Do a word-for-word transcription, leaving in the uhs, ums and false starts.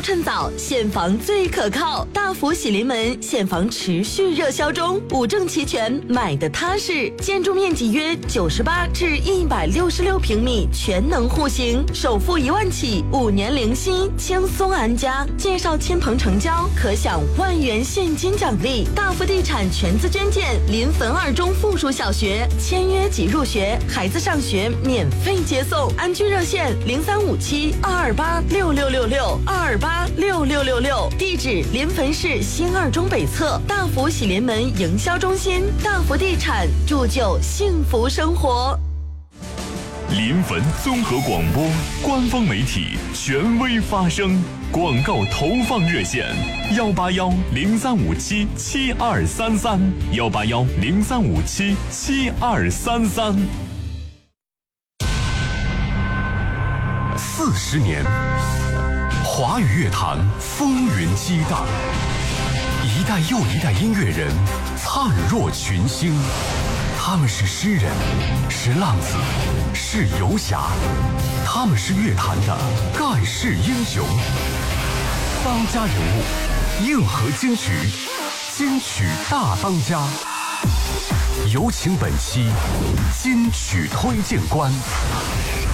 趁早，现房最可靠。大福喜临门现房持续热销中，五证齐全，买的踏实。建筑面积约九十八至一百六十六平米，全能户型，首付一万起，五年零息，轻松安家。介绍亲朋成交，可享万元现金奖励。大福地产全资捐建临汾二中附属小学，签约即入学，孩子上学免费接送。安居热线零三五七二二八六六六六二二八六六六六，地址临汾市新二中北侧大福喜临门营销中心。大福地产，铸就幸福生活。 临汾综合广播官方媒体，权威发声。广告投放热线：幺八幺零三五七七二三三，幺八幺零三五七七二三三。 四十年，华语乐坛风云激荡，一代又一代音乐人灿若群星。他们是诗人，是浪子，是游侠，他们是乐坛的盖世英雄。当家人物，硬核金曲，金曲大当家。有请本期金曲推荐官。